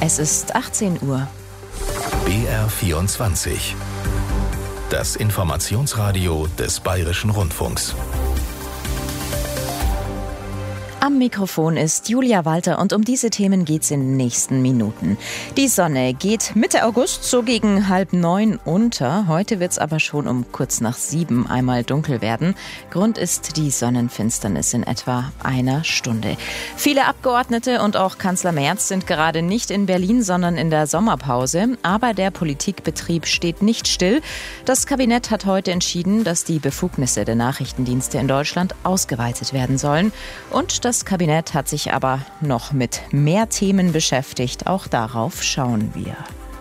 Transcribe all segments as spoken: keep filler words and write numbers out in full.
Es ist achtzehn Uhr. B R vierundzwanzig. Das Informationsradio des Bayerischen Rundfunks. Am Mikrofon ist Julia Walter und um diese Themen geht's in den nächsten Minuten. Die Sonne geht Mitte August so gegen halb neun unter. Heute wird's aber schon um kurz nach sieben einmal dunkel werden. Grund ist die Sonnenfinsternis in etwa einer Stunde. Viele Abgeordnete und auch Kanzler Merz sind gerade nicht in Berlin, sondern in der Sommerpause. Aber der Politikbetrieb steht nicht still. Das Kabinett hat heute entschieden, dass die Befugnisse der Nachrichtendienste in Deutschland ausgeweitet werden sollen. Und das Das Kabinett hat sich aber noch mit mehr Themen beschäftigt. Auch darauf schauen wir.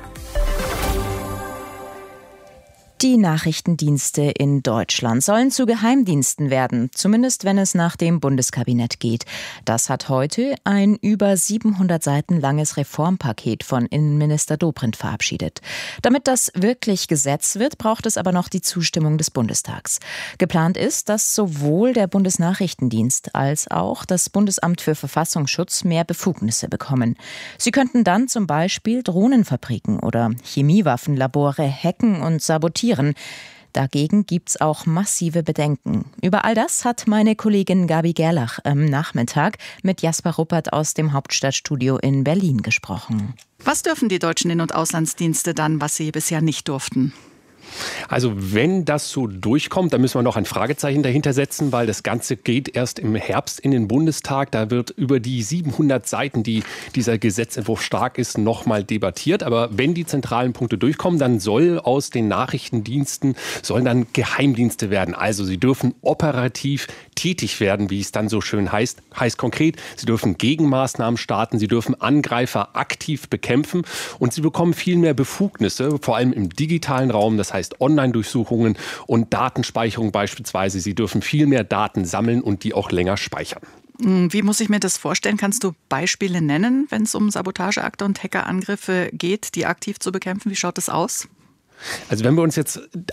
Die Nachrichtendienste in Deutschland sollen zu Geheimdiensten werden, zumindest wenn es nach dem Bundeskabinett geht. Das hat heute ein über siebenhundert Seiten langes Reformpaket von Innenminister Dobrindt verabschiedet. Damit das wirklich Gesetz wird, braucht es aber noch die Zustimmung des Bundestags. Geplant ist, dass sowohl der Bundesnachrichtendienst als auch das Bundesamt für Verfassungsschutz mehr Befugnisse bekommen. Sie könnten dann zum Beispiel Drohnenfabriken oder Chemiewaffenlabore hacken und sabotieren. Dagegen gibt's auch massive Bedenken. Über all das hat meine Kollegin Gabi Gerlach am Nachmittag mit Jasper Ruppert aus dem Hauptstadtstudio in Berlin gesprochen. Was dürfen die deutschen In- und Auslandsdienste dann, was sie bisher nicht durften? Also wenn das so durchkommt, dann müssen wir noch ein Fragezeichen dahinter setzen, weil das Ganze geht erst im Herbst in den Bundestag. Da wird über die siebenhundert Seiten, die dieser Gesetzentwurf stark ist, nochmal debattiert. Aber wenn die zentralen Punkte durchkommen, dann soll aus den Nachrichtendiensten, sollen dann Geheimdienste werden. Also sie dürfen operativ tätig werden, wie es dann so schön heißt. Heißt konkret, sie dürfen Gegenmaßnahmen starten, sie dürfen Angreifer aktiv bekämpfen und sie bekommen viel mehr Befugnisse, vor allem im digitalen Raum. Das heißt Online-Durchsuchungen und Datenspeicherung beispielsweise. Sie dürfen viel mehr Daten sammeln und die auch länger speichern. Wie muss ich mir das vorstellen? Kannst du Beispiele nennen, wenn es um Sabotageakte und Hackerangriffe geht, die aktiv zu bekämpfen? Wie schaut das aus? Also wenn wir uns jetzt